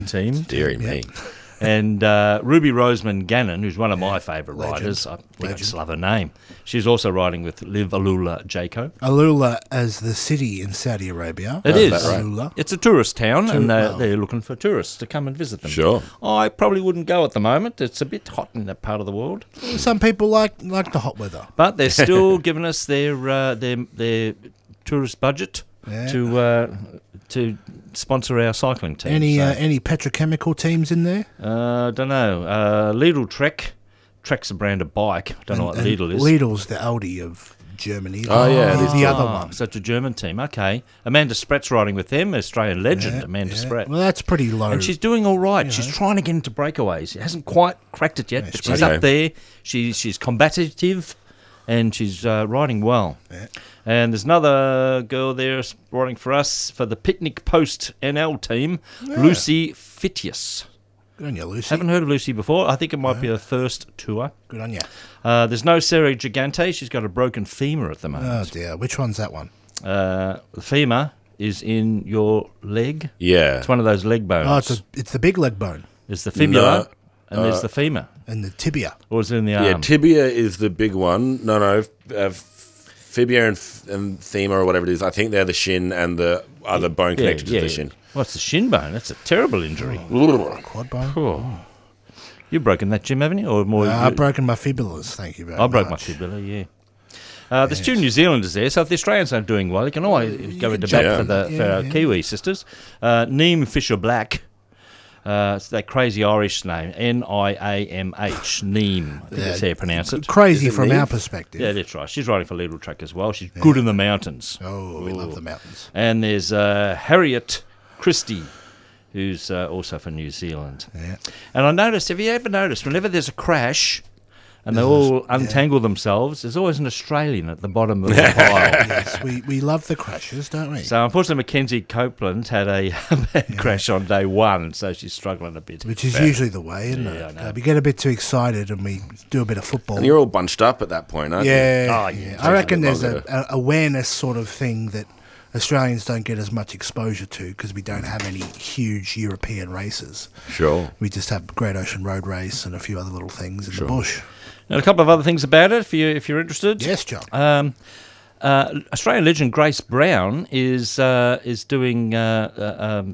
team. Deary me. And Ruby Roseman Gannon, who's one of my favourite riders, I think I just love her name. She's also riding with Liv Alula Jayco. Alula as the city in Saudi Arabia. It is. Alula. It's a tourist town, and they're looking for tourists to come and visit them. Sure. I probably wouldn't go at the moment. It's a bit hot in that part of the world. Some people like the hot weather. But they're still giving us their tourist budget to sponsor our cycling team. Any petrochemical teams in there? Don't know. Lidl Trek. Trek's a brand of bike. Don't know what Lidl is. Lidl's the Audi of Germany. Oh, yeah, it is. The other one. So it's a German team. Okay. Amanda Spratt's riding with them, Australian legend Amanda Spratt. Well, that's pretty low. And she's doing all right. She's trying to get into breakaways. She hasn't quite cracked it yet, but she's up there. She's combative, and she's riding well. Yeah. And there's another girl there riding for us for the Picnic Post NL team, Lucy Fitius. Good on you, Lucy. Haven't heard of Lucy before. I think it might be her first tour. Good on you. There's no Sarah Gigante. She's got a broken femur at the moment. Oh, dear. Which one's that one? The femur is in your leg. Yeah. It's one of those leg bones. Oh, it's the big leg bone. There's the fibula, and there's the femur. And the tibia. Or is it in the arm? Yeah, tibia is the big one. No. Fibia and femur or whatever it is, I think they're the shin and the other bone connected to the shin. Well, it's the shin bone. That's a terrible injury. Quad bone. Oh. You've broken that, Jim, haven't you? Or more? I've broken my fibulas, thank you very much. I broke my fibula, yeah. There's two New Zealanders there, so if the Australians aren't doing well, you can always go into bat for our Kiwi sisters. Neem Fisher-Black. It's that crazy Irish name, Niamh, Neem, I think that's how you pronounce it. Crazy from our perspective. Yeah, that's right. She's riding for Lidl Trek as well. She's good in the mountains. Oh, we love the mountains. And there's Harriet Christie, who's also for New Zealand. Yeah. And I noticed, have you ever noticed, whenever there's a crash and they all untangle themselves, there's always an Australian at the bottom of the pile. Yes, we love the crashes, don't we? So unfortunately, Mackenzie Copeland had a bad crash on day one, so she's struggling a bit. Which is usually the way, isn't it? I know. We get a bit too excited and we do a bit of football. And you're all bunched up at that point, aren't you? Yeah. I reckon there's an awareness sort of thing that Australians don't get as much exposure to because we don't have any huge European races. Sure. We just have Great Ocean Road Race and a few other little things in the bush. And a couple of other things about it, if you're interested. Yes, John. Australian legend Grace Brown is doing the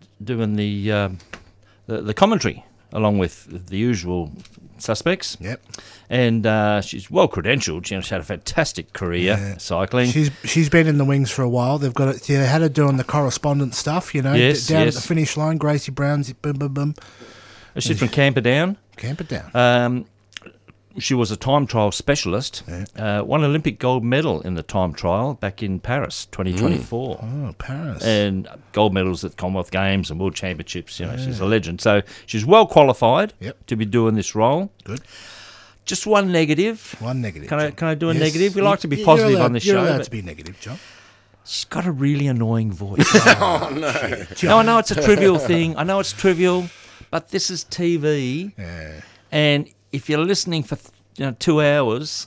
commentary along with the usual suspects. Yep. And she's well credentialed. She's had a fantastic career cycling. She's been in the wings for a while. They had her doing the correspondence stuff, down at the finish line. Gracie Brown's boom, boom, boom. She's from Camperdown. Camperdown. She was a time trial specialist. Won Olympic gold medal in the time trial back in Paris, 2024. Oh, Paris. And gold medals at Commonwealth Games and World Championships. She's a legend. So she's well qualified to be doing this role. Good. Just one negative. One negative. Can I do a negative? We like to be positive on this show. You're allowed to be negative, John. She's got a really annoying voice. Oh, no. No, I know it's a trivial thing. I know it's trivial, but this is TV. Yeah. And if you're listening for 2 hours,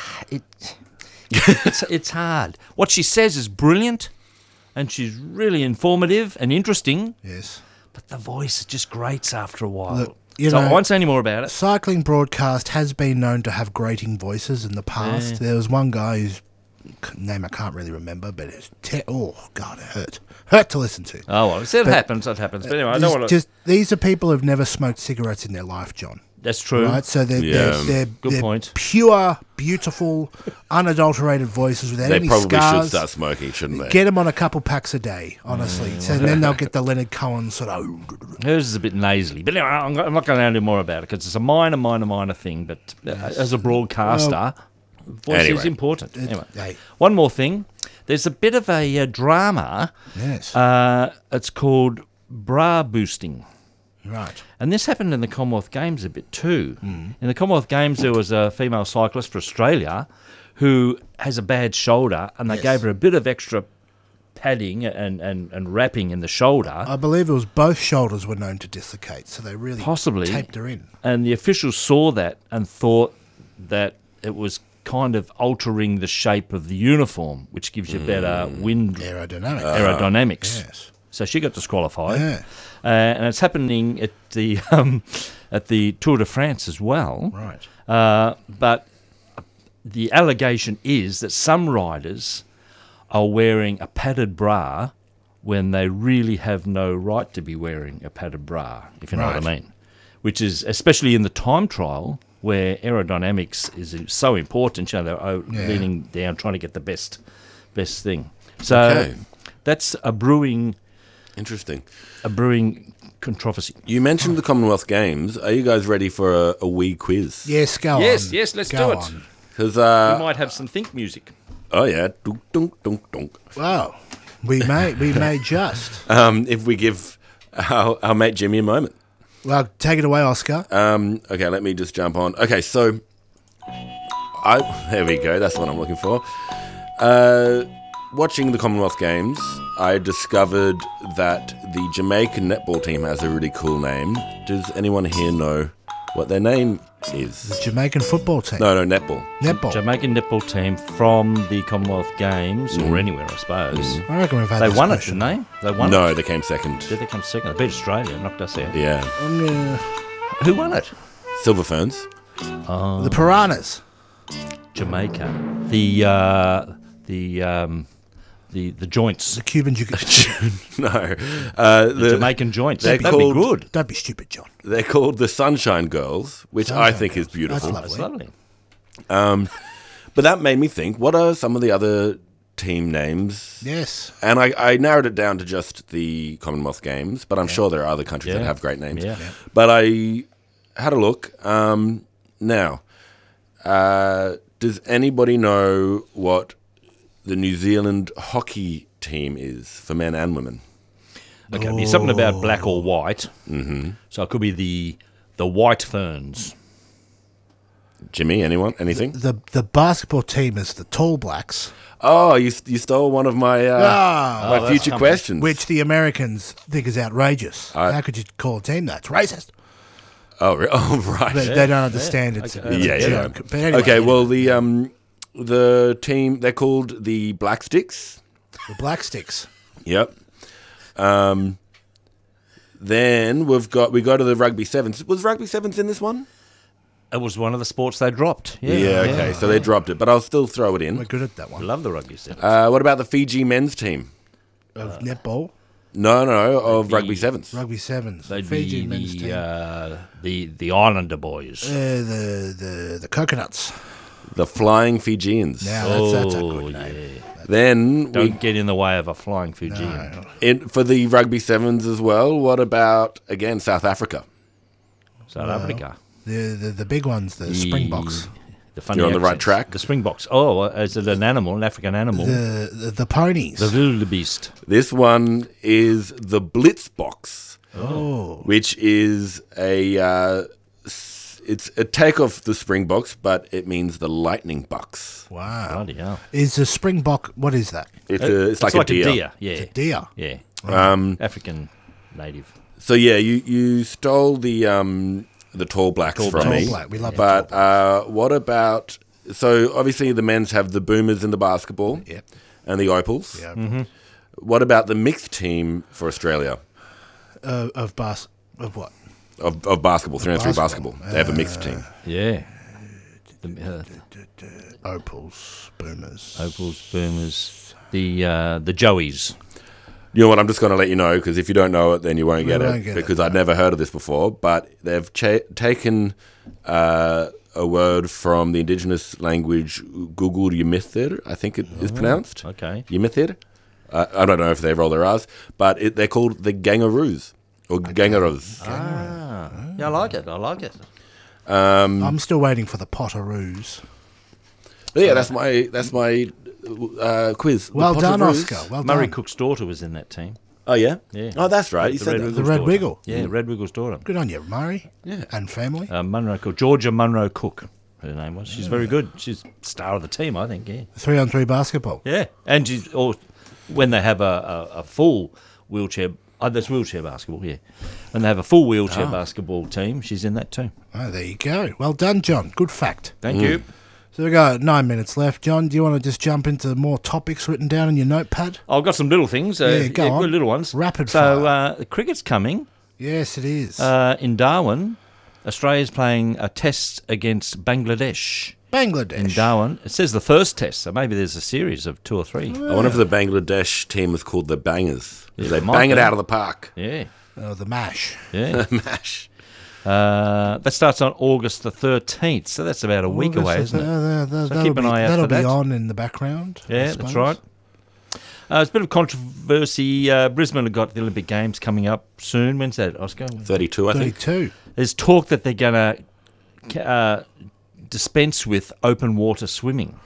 it's hard. What she says is brilliant, and she's really informative and interesting. Yes. But the voice just grates after a while. Look, I won't say any more about it. Cycling broadcast has been known to have grating voices in the past. Yeah. There was one guy whose name I can't really remember, but oh God, it hurt. Hurt to listen to. Oh well, it happens. But anyway, I don't want to. These are people who've never smoked cigarettes in their life, John. That's true. Right, so they're good point. Pure, beautiful, unadulterated voices without any scars. They probably should start smoking, shouldn't they? Get them on a couple packs a day, honestly. So then they'll get the Leonard Cohen sort of. Hers is a bit nasally, but anyway, I'm not going to do more about it because it's a minor thing. But as a broadcaster, voice is important. Anyway, one more thing. There's a bit of a drama. Yes. It's called bra boosting. Right. And this happened in the Commonwealth Games a bit too. In the Commonwealth Games, there was a female cyclist for Australia who has a bad shoulder, and they gave her a bit of extra padding and wrapping in the shoulder. I believe it was both shoulders were known to dislocate, so they really taped her in. And the officials saw that and thought that it was kind of altering the shape of the uniform, which gives you better wind aerodynamics. Yes. So she got disqualified. Yeah. And it's happening at the Tour de France as well. Right. But the allegation is that some riders are wearing a padded bra when they really have no right to be wearing a padded bra, if you know what I mean. Which is, especially in the time trial, where aerodynamics is so important, you know, they're leaning down, trying to get the best thing. So that's a brewing controversy. You mentioned the Commonwealth Games. Are you guys ready for a wee quiz? Yes, go on. Yes, let's Go do it. on. Because We might have some think music. oh yeah, dunk dunk dunk dunk. Wow. We may just. If we give our mate Jimmy a moment. Well, take it away, Oscar. Okay, let me just jump on. Okay, so there we go. That's what I'm looking for. Watching the Commonwealth Games, I discovered that the Jamaican netball team has a really cool name. Does anyone here know what their name is? The Jamaican football team. No, netball. Netball. Jamaican netball team from the Commonwealth Games, or anywhere, I suppose. I reckon we've had They this won it, question. didn't they? They won it. No, they came second. Did they come second? They beat Australia, knocked us out. Yeah. Who won it? Silver Ferns. The Piranhas. Jamaica. The joints. The Cuban No. The Jamaican joints. they're That'd be called- good. Don't be stupid, John. They're called the Sunshine Girls, which I think is beautiful. That's That's lovely. But that made me think, what are some of the other team names? Yes. And I narrowed it down to just the Commonwealth Games, but I'm sure there are other countries that Yeah. have great names. Yeah. But I had a look. Now, does anybody know what the New Zealand hockey team is for men and women? Okay, it'd be something about black or white. Mm-hmm. So it could be the White Ferns. Jimmy, anyone? Anything? The basketball team is the Tall Blacks, Oh, you stole one of my my that's future coming. questions. which the Americans think is outrageous. How could you call a team that? It's racist. Oh, right. They don't understand it's a joke. But anyway, Okay, well, the team, they're called the Black Sticks. the Black Sticks. Yep. Then we go to the Rugby Sevens. Was Rugby Sevens in this one? It was one of the sports they dropped. Yeah, okay. So they dropped it, but I'll still throw it We're in. good at that I one. love the rugby sevens. What about the Fiji men's team? Of netball, No, of Rugby Sevens. rugby sevens, They'd Fiji be men's team. the Islander boys. The coconuts. The Flying Fijians. Now that's a good name. Yeah. Then Don't get in the way of a flying Fijian. for the Rugby Sevens as well, what about, again, South Africa? South Africa. The big ones, the Springboks. The funny You're on the right accents. track. The Springboks. Oh, is it an animal, an African animal? The ponies. The wildebeest. This one is the Blitzboks, Oh. which is it's a take off the Springboks, but it means the Lightning Bucks. Wow. Bloody hell. Is a Springbok, what is that? It's like a deer. Yeah. Deer. Yeah. African native. So yeah, you stole the Tall Blacks from Tall me. Black. We love the But what about? So obviously the men's have the Boomers in the basketball, Yep. and the Opals. Yeah. Mm-hmm. What about the mixed team for Australia Of what? of basketball, 3-on-3 Basketball. basketball? They have a mixed team. Yeah. Opals, Boomers. Opals, Boomers, the Joeys. You know what? I'm just going to let you know, because if you don't know it, then you won't get won't it. get it, Because I'd never heard of this before. But they've taken a word from the indigenous language Gugur Yimithir, I think it is pronounced. Okay. Yimithir. I don't know if they roll their R's, but they're called the Gangaroos or Gangaros. Yeah, I like it. I like it. I'm still waiting for the Potteroos. But yeah, that's my quiz. The Well done, Potteroos. Oscar. Well Murray done. Cook's daughter was in that team. Oh yeah. Yeah. Oh, that's right. You The said Red that. The Wiggles Red daughter. Wiggle. Yeah, Red Wiggle's daughter. Good on you, Murray. Yeah. And family. Munro Cook. Georgia Munro Cook, her name was. She's very good. She's star of the team, I think, yeah. 3-on-3 basketball. Yeah. And when they have a full wheelchair, that's wheelchair basketball, yeah. When they have a full wheelchair basketball team, she's in that too. Oh, there you go. Well done, John. Good fact. Thank you. So we got 9 minutes left. John, do you want to just jump into more topics written down in your notepad? I've got some little things. Go on. Good little ones. Rapid fire. fire. So the cricket's coming. Yes, it is. In Darwin, Australia's playing a test against Bangladesh. Bangladesh. In Darwin. It says the first test, so maybe there's a series of 2 or 3. I wonder if the Bangladesh team is called the Bangers. Yeah, They it might bang it be. out of the park. Yeah. Oh, the MASH. Yeah. Mash. That starts on August the 13th, so that's about a week away, isn't it? So keep an eye out that'll for be that. on in the background. I Yeah, that's suppose. right. There's a bit of controversy. Brisbane have got the Olympic Games coming up soon. When's that, Oscar? 32, I think. 32. There's talk that they're going to dispense with open water swimming,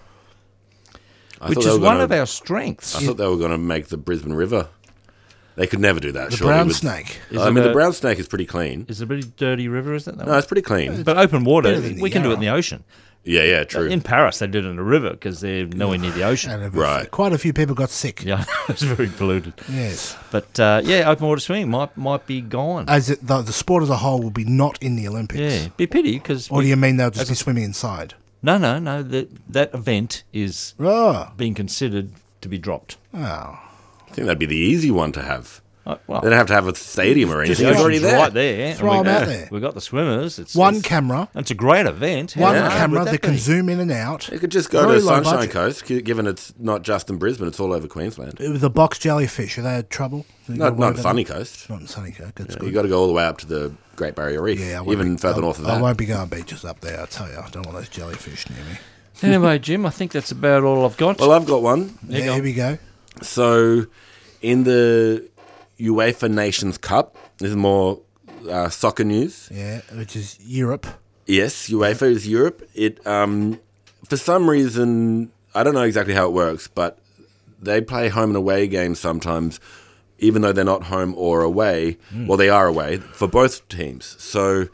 which is one of our strengths. I thought they were going to make the Brisbane River. They could never do that, The surely. brown with- snake. Is I it mean, the a- brown snake is pretty clean. It's a pretty dirty river, isn't it? No, it's pretty clean. But open water, better than the we can do it in the Yarra. ocean. Yeah, true. In Paris, they did it in a river because they're nowhere near the ocean. And Right. quite a few people got sick. Yeah, it's very polluted. Yes. But yeah, open water swimming might be gone. As the sport as a whole will be not in the Olympics. Yeah, be a pity because. Or do you mean they'll just be swimming inside? No. That event is Oh. being considered to be dropped. Oh. I think that'd be the easy one to have. Well, They don't have to have a stadium or anything. the It's already ocean's there. right there. and Throw we- 'em out there. We've got the swimmers. It's Camera. It's a great event. One How hard camera would that can be? zoom in and out. You could just go Very to low Sunshine budget. Coast, given it's not just in Brisbane, it's all over Queensland. The box jellyfish, are they had trouble? You gotta Not worry on about Sunny them? Coast. Not in Sunny Coast. That's You good. got to go all the way up to the Great Barrier Reef, Yeah, I won't even be- further north of I that. won't be going beaches up there, I tell you. I don't want those jellyfish near me. Anyway, Jim, I think that's about all I've got. Well, I've got one. Yeah, here we go. So, in the UEFA Nations Cup, this is more soccer news. Yeah, which is Europe. Yes, UEFA is Europe. It, for some reason, I don't know exactly how it works, but they play home and away games sometimes, even though they're not home or away. Well, they are away for both teams. So,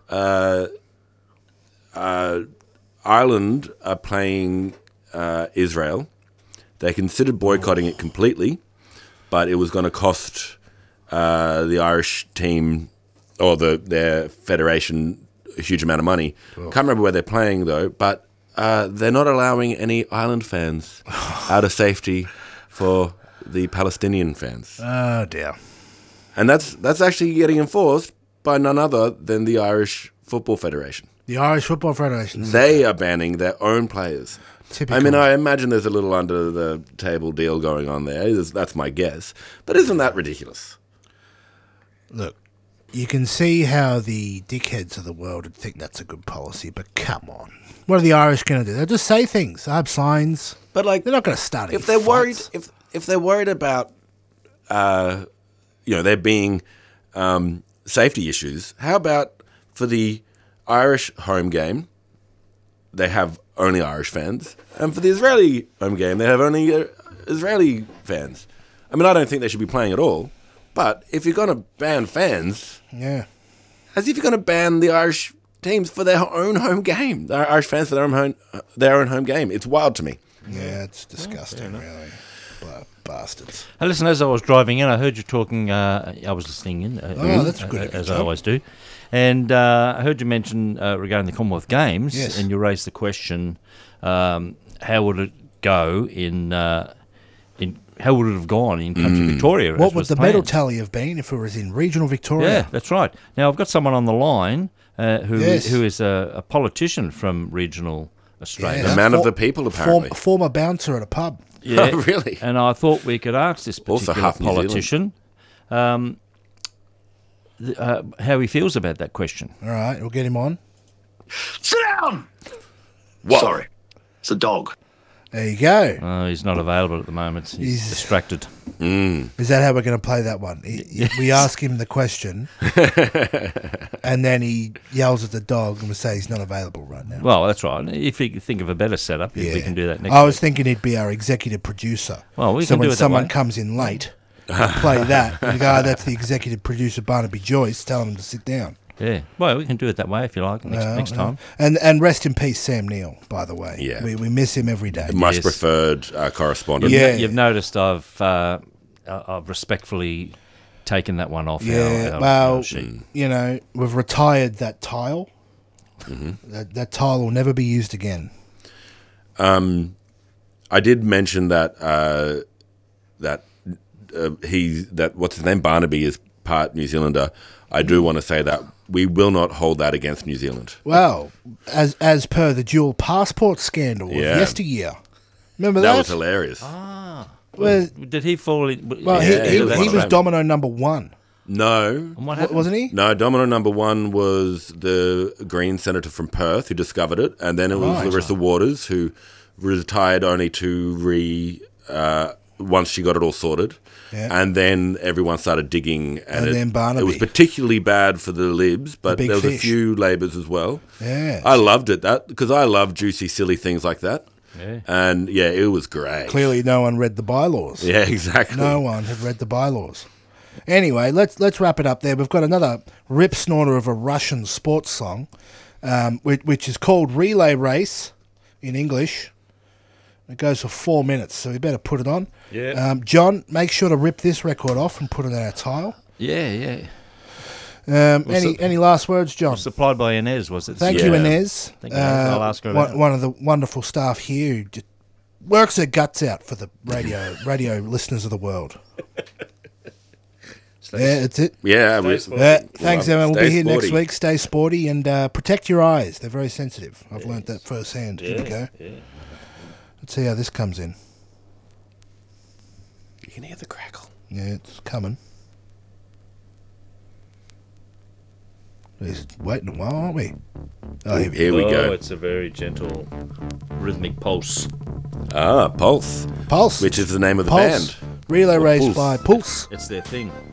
Ireland are playing Israel. They considered boycotting it completely, but it was going to cost the Irish team or their federation a huge amount of money. Can't remember where they're playing though, but they're not allowing any Ireland fans out of safety for the Palestinian fans, Oh, dear. and that's actually getting enforced by none other than the Irish Football Federation. The Irish Football Federation. They are banning their own players. Typical. I mean, I imagine there's a little under the table deal going on there. That's my guess. But isn't that ridiculous? Look, you can see how the dickheads of the world would think that's a good policy, but come on. What are the Irish going to do? They'll just say things. They'll have signs. But like, They're not going to start any if they're worried, fights. if they're worried about, there being safety issues, how about for the Irish home game, they have only Irish fans, and for the Israeli home game, they have only Israeli fans. I mean, I don't think they should be playing at all, but if you're going to ban fans, Yeah. as if you're going to ban the Irish teams for their own home game, the Irish fans for their own home game. It's wild to me. Yeah, it's disgusting, really. Bastards. Hey, listen, as I was driving in, I heard you talking. I was listening in. That's a good as job. I always do. And I heard you mention regarding the Commonwealth Games, Yes. and you raised the question: how would it go in? How would it have gone in country Victoria? What as would was the medal planned? tally have been if it was in regional Victoria? Yeah, that's right. Now I've got someone on the line who Yes. is a politician from regional Australia. The man of the people, apparently. Former bouncer at a pub. Yeah, Oh, really? And I thought we could ask this Also particular half New Zealand. politician how he feels about that question. All right, we'll get him on. Sit down! What? Sorry. It's a dog. There you go. He's not available at the moment. He's distracted. Is that how we're going to play that one? We ask him the question, and then he yells at the dog and we say he's not available right now. Well, that's right. If you think of a better setup, we can do that next I was week. thinking he'd be our executive producer. Well, we so can when do it that someone way. comes in late, we'll play that. And go, that's the executive producer, Barnaby Joyce, telling him to sit down. Yeah. Well, we can do it that way if you like next time. And rest in peace, Sam Neill, by the way. Yeah. We miss him every day. Much Yes. preferred correspondent. Yeah. You've noticed I've respectfully taken that one off Yeah, our well, sheet. we've retired that tile. That tile will never be used again. I did mention that what's his name, Barnaby, is part New Zealander. I do want to say that we will not hold that against New Zealand. Well, as per the dual passport scandal of yesteryear. Remember that? That was hilarious. Well, Did he fall in? well, Yeah, he he was domino number one, No. And what happened? wasn't he? No, domino number one was the Green senator from Perth who discovered it, and then it was Larissa Waters who retired only to once she got it all sorted. Yeah. And then everyone started digging, and then Barnaby. It was particularly bad for the Libs, but big there was a fish. few Labours as well. Yeah. I loved it because I love juicy, silly things like that. Yeah. And yeah, it was great. Clearly, no one read the bylaws. Yeah, exactly. No one had read the bylaws. Anyway, let's wrap it up there. We've got another rip snorter of a Russian sports song, which is called Relay Race in English. It goes for 4 minutes, so we better put it on. Yeah. John, make sure to rip this record off and put it on our tile. Yeah. Any last words, John? Supplied by Inez, was it? Thank you, Inez. Thank you. I'll ask her about it. One of the wonderful staff here who just works their guts out for the radio listeners of the world. Yeah, that's it. Yeah. Thanks, Emma. We'll be here next sporty. week. Stay sporty and protect your eyes. They're very sensitive. I've learnt that firsthand. Here we go. Yeah. Let's see how this comes in. You can hear the crackle. Yeah, it's coming. We're just waiting a while, aren't we? Oh, Here we go. It's a very gentle, rhythmic pulse. Pulse. Pulse. Which is the name of the Pulse. band. Relay Or race Pulse. by Pulse. It's their thing.